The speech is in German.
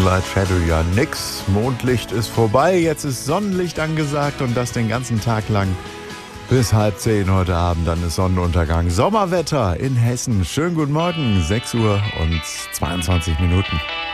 Moonlight Shadow ja nix. Mondlicht ist vorbei, jetzt ist Sonnenlicht angesagt und das den ganzen Tag lang. Bis 9:30 heute Abend, dann ist Sonnenuntergang. Sommerwetter in Hessen. Schönen guten Morgen, 6 Uhr und 22 Minuten.